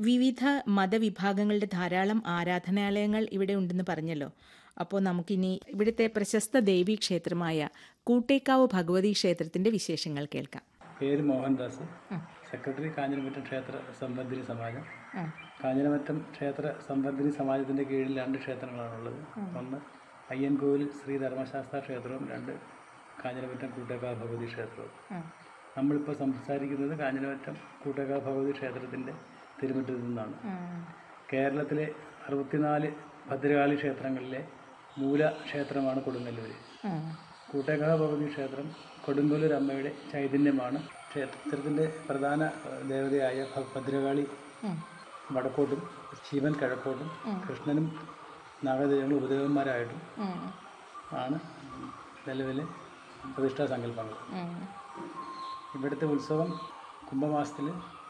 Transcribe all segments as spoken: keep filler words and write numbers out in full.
വിവിധ മതവിഭാഗങ്ങളുടെ ധാരാളം ആരാധനാലയങ്ങൾ ഇവിടെ ഉണ്ടെന്ന് പറഞ്ഞല്ലോ. അപ്പോൾ നമുക്കിനി ഇവിടുത്തെ പ്രശസ്ത ദേവീ ക്ഷേത്രമായ കൂട്ടേക്കാവ് ഭഗവതി ക്ഷേത്രത്തിന്റെ വിശേഷങ്ങൾ കേൾക്കാം. പേര് മോഹൻദാസ്, സെക്രട്ടറി കാഞ്ഞിരമറ്റം ക്ഷേത്ര സംബന്ധിനി സമാജം. കാഞ്ഞിരമറ്റം ക്ഷേത്ര സംബന്ധിനി സമാജത്തിൻ്റെ കീഴിൽ രണ്ട് ക്ഷേത്രങ്ങളാണുള്ളത്. ഒന്ന് അയ്യൻകോവിൽ ശ്രീ ധർമ്മശാസ്ത്ര ക്ഷേത്രവും രണ്ട് കാഞ്ഞിരമറ്റം കൂട്ടേക്കാവ് ഭഗവതി ക്ഷേത്രവും. നമ്മളിപ്പോൾ സംസാരിക്കുന്നത് കാഞ്ഞിരമറ്റം കൂട്ടേക്കാവ് ഭഗവതി ക്ഷേത്രത്തിൻ്റെ തിരുമുറ്റത്ത് നിന്നാണ്. കേരളത്തിലെ അറുപത്തിനാല് ഭദ്രകാളി ക്ഷേത്രങ്ങളിലെ മൂല ക്ഷേത്രമാണ് കൊടുങ്ങല്ലൂർ. കൂട്ടേക്കാവ് ഭഗവതി ക്ഷേത്രം കൊടുങ്ങല്ലൂർ അമ്മയുടെ ചൈതന്യമാണ്. ക്ഷേത്രത്തിൻ്റെ പ്രധാന ദേവതയായ ഭദ്രകാളി വടക്കോട്ടും ശിവൻ കിഴക്കോട്ടും കൃഷ്ണനും നാഗദേവങ്ങളും ഉപദേവന്മാരായിട്ടും ആണ് നിലവിലെ പ്രതിഷ്ഠാ സങ്കല്പങ്ങൾ. ഇവിടുത്തെ ഉത്സവം കുംഭമാസത്തിൽ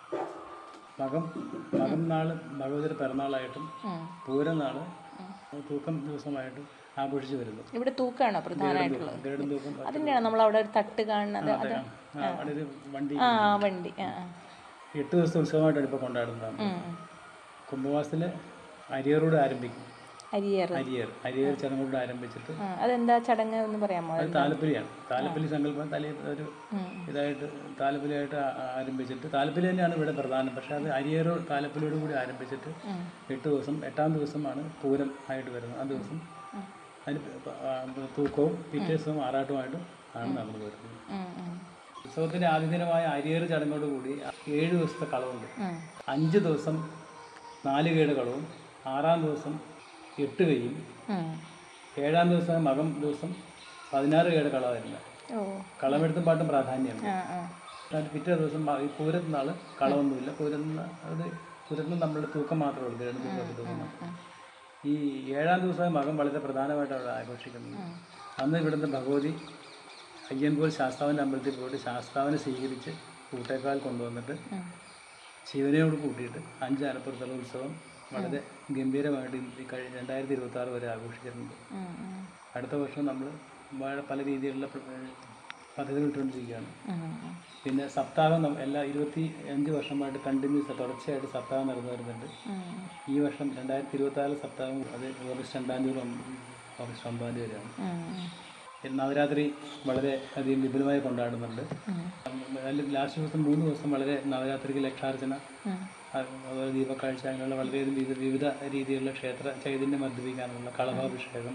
മകം മകം നാള് ഭഗവതിയുടെ പിറന്നാളായിട്ടും പൂരം നാള് തൂക്കം ദിവസമായിട്ടും ആഘോഷിച്ചു വരുന്നു. ഇവിടെ തൂക്കാണോ പ്രധാനമായിട്ടുള്ളത്? ഗരുഡൻ തൂക്കം അതിൻ്റെയാണ് നമ്മൾ അവിടെ ഒരു തട്ട് കാണുന്നത്. അവിടെ ഒരു വണ്ടി ആ വണ്ടി എട്ട് ദിവസത്തെ ഉത്സവമായിട്ടാണ് ഇപ്പോൾ കൊണ്ടാടുന്നതാണ്. കുംഭമാസത്തിൽ അരിയറോട് ആരംഭിക്കും. അരിയർ അരിയർ അരിയർ ചടങ്ങോട് ആരംഭിച്ചിട്ട് അതെന്താ ചടങ്ങ് എന്ന് പറയാമോ? അത് താലപ്പൊലിയാണ്. താലപ്പൊലി സങ്കല്പം തലേ ഒരു ഇതായിട്ട് താലപ്പൊലിയായിട്ട് ആരംഭിച്ചിട്ട് താലപ്പൊലി തന്നെയാണ് ഇവിടെ പ്രധാനം. പക്ഷേ അത് അരിയറോ താലപ്പൊലിയോട് കൂടി ആരംഭിച്ചിട്ട് എട്ട് ദിവസം എട്ടാം ദിവസമാണ് പൂരം ആയിട്ട് വരുന്നത്. ആ ദിവസം അതിന് തൂക്കവും പിറ്റേ ദിവസവും ആറാട്ടുമായിട്ടും ആണ് നടന്നു വരുന്നത്. ഉത്സവത്തിൻ്റെ ആദ്യ ദിനമായ അരിയർ ചടങ്ങോട് കൂടി ഏഴ് ദിവസത്തെ കളവുണ്ട്. അഞ്ച് ദിവസം നാല് കേട് കളവും, ആറാം ദിവസം എട്ട് കൈയും, ഏഴാം ദിവസം മകം ദിവസം പതിനാറ് കേട് കളവായിരുന്നു. കളമെടുത്തും പാട്ടും പ്രാധാന്യമാണ്. പിറ്റേ ദിവസം ഈ പൂരത്തിനാൾ കളവൊന്നുമില്ല. പൂരത്തിന് അത് പൂരത്തിന് നമ്മളുടെ തൂക്കം മാത്രമേ ഉള്ളൂ. രണ്ട് ദിവസത്തെ തൂക്കം മാത്രം. ഈ ഏഴാം ദിവസം മകം വളരെ പ്രധാനമായിട്ട് അവിടെ ആഘോഷിക്കുന്നത്. അന്ന് ഇവിടുന്ന് ഭഗവതി അയ്യൻകോൽ ശാസ്താവിൻ്റെ അമ്പലത്തിൽ പോയിട്ട് ശാസ്താവിനെ സ്വീകരിച്ച് കൂട്ടേക്കാൽ കൊണ്ടുവന്നിട്ട് ശിവനോട് കൂട്ടിയിട്ട് അഞ്ച് ആനപ്പുറത്തുള്ള ഉത്സവം വളരെ ഗംഭീരമായിട്ട് ഈ കഴിഞ്ഞ രണ്ടായിരത്തി ഇരുപത്തി ആറ് വരെ ആഘോഷിച്ചിട്ടുണ്ട്. അടുത്ത വർഷം നമ്മൾ പല രീതിയിലുള്ള പദ്ധതികൾ ഇട്ടുകൊണ്ടിരിക്കുകയാണ്. പിന്നെ സപ്താഹം എല്ലാ ഇരുപത്തി അഞ്ച് വർഷമായിട്ട് കണ്ടിന്യൂസ് തുടർച്ചയായിട്ട് സപ്താഹം നടന്നു വരുന്നുണ്ട്. ഈ വർഷം രണ്ടായിരത്തി ഇരുപത്തി ആറ് സപ്താഹം അത് ഓഗസ്റ്റ് രണ്ടാം തീയതി ഓഗസ്റ്റ് ഒമ്പതാം തീയതി വരെയാണ്. നവരാത്രി വളരെ അധികം വിപുലമായി കൊണ്ടാടുന്നുണ്ട്. അതിൽ ലാസ്റ്റ് ദിവസം മൂന്ന് ദിവസം വളരെ നവരാത്രിക്ക് ലക്ഷാർച്ചന, അതുപോലെ ദീപക്കാഴ്ച, അങ്ങനെയുള്ള വളരെയധികം വിവിധ വിവിധ രീതിയിലുള്ള ക്ഷേത്ര ചൈതന്യം വർദ്ധിപ്പിക്കാനുള്ള കളഭാഭിഷേകം,